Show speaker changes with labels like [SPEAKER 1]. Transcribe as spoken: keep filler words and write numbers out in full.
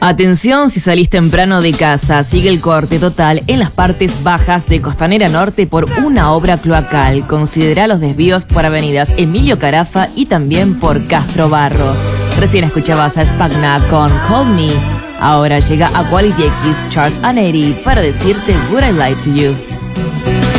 [SPEAKER 1] Atención si salís temprano de casa, sigue el corte total en las partes bajas de Costanera Norte por una obra cloacal. Considera los desvíos por avenidas Emilio Carafa y también por Castro Barros. Recién escuchabas a Spagna con Call Me. Ahora llega a Quality X Charles Aneri para decirte Would I Lie to You.